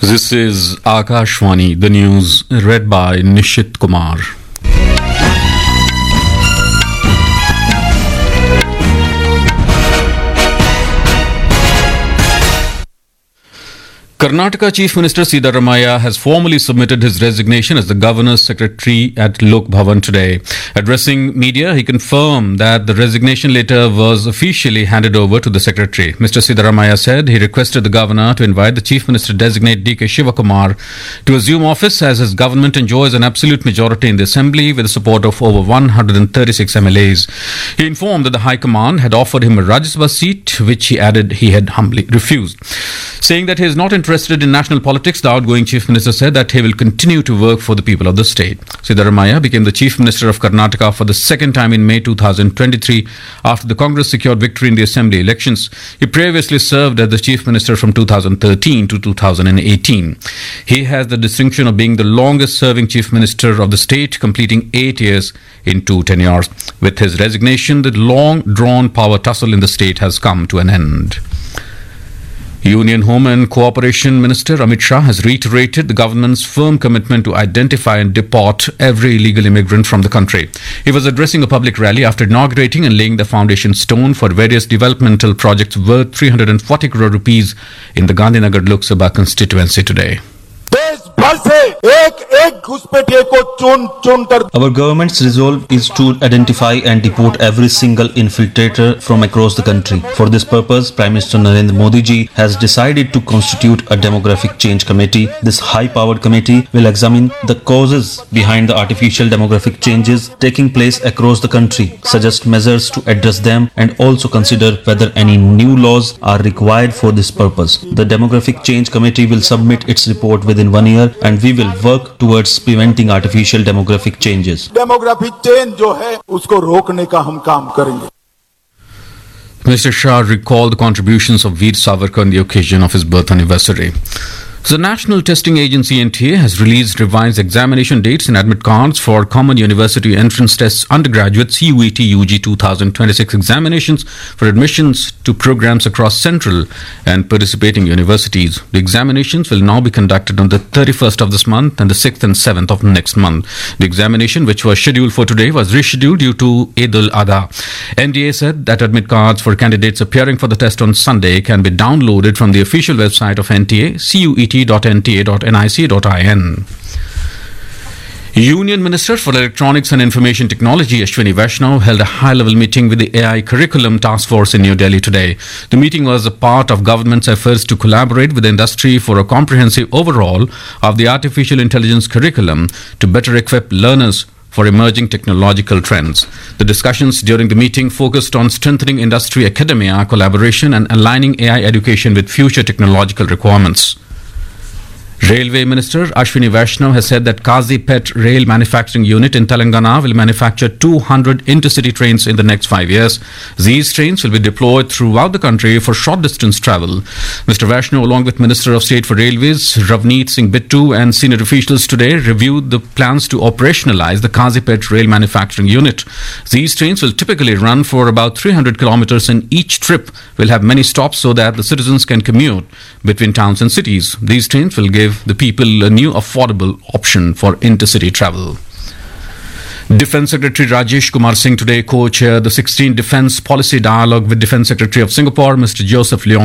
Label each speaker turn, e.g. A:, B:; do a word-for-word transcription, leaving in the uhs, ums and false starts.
A: This is Akashvani, the news read by Nishit Kumar. Karnataka Chief Minister Siddaramaiah has formally submitted his resignation as the Governor's Secretary at Lok Bhavan today. Addressing media, he confirmed that the resignation letter was officially handed over to the Secretary. Mister Siddaramaiah said he requested the Governor to invite the Chief Minister-designate D K Shivakumar to assume office as his government enjoys an absolute majority in the Assembly with the support of over one hundred thirty-six M L As. He informed that the High Command had offered him a Rajya Sabha seat, which he added he had humbly refused. Saying that he is not interested Interested in national politics, the outgoing Chief Minister said that he will continue to work for the people of the state. Siddaramaiah became the Chief Minister of Karnataka for the second time in May two thousand twenty-three after the Congress secured victory in the Assembly elections. He previously served as the Chief Minister from two thousand thirteen to two thousand eighteen. He has the distinction of being the longest serving Chief Minister of the state, completing eight years in two tenures. With his resignation, the long-drawn power tussle in the state has come to an end. Union Home and Cooperation Minister Amit Shah has reiterated the government's firm commitment to identify and deport every illegal immigrant from the country. He was addressing a public rally after inaugurating and laying the foundation stone for various developmental projects worth three hundred forty crore rupees in the Gandhinagar Lok Sabha constituency today.
B: Our government's resolve is to identify and deport every single infiltrator from across the country. For this purpose, Prime Minister Narendra Modi ji has decided to constitute a demographic change committee. This high-powered committee will examine the causes behind the artificial demographic changes taking place across the country, suggest measures to address them, and also consider whether any new laws are required for this purpose. The demographic change committee will submit its report within one year, and we will work towards preventing artificial demographic changes.
C: Demographic change जो है उसको रोकने का हम काम करेंगे.
A: Mister Shah recalled the contributions of Veer Savarkar on the occasion of his birth anniversary. The National Testing Agency N T A has released revised examination dates and admit cards for Common University Entrance Tests undergraduate C U E T U G twenty twenty-six examinations for admissions to programs across central and participating universities. The examinations will now be conducted on the thirty-first of this month and the sixth and seventh of next month. The examination, which was scheduled for today, was rescheduled due to Eid al-Adha. N T A said that admit cards for candidates appearing for the test on Sunday can be downloaded from the official website of N T A, C U E T dot N T A dot N I C dot I N. Union Minister for Electronics and Information Technology Ashwini Vaishnav held a high-level meeting with the A I Curriculum Task Force in New Delhi today. The meeting was a part of government's efforts to collaborate with the industry for a comprehensive overhaul of the artificial intelligence curriculum to better equip learners for emerging technological trends. The discussions during the meeting focused on strengthening industry academia collaboration and aligning A I education with future technological requirements. Railway Minister Ashwini Vaishnav has said that Kazipet Rail Manufacturing Unit in Telangana will manufacture two hundred intercity trains in the next five years. These trains will be deployed throughout the country for short distance travel. Mister Vaishnav, along with Minister of State for Railways Ravneet Singh Bittu and senior officials today, reviewed the plans to operationalize the Kazipet Rail Manufacturing Unit. These trains will typically run for about three hundred kilometers, and each trip will have many stops so that the citizens can commute between towns and cities. These trains will give the people a new affordable option for intercity travel. Defence Secretary Rajesh Kumar Singh today co-chaired the sixteenth Defence Policy Dialogue with Defence Secretary of Singapore, Mister Joseph Leong.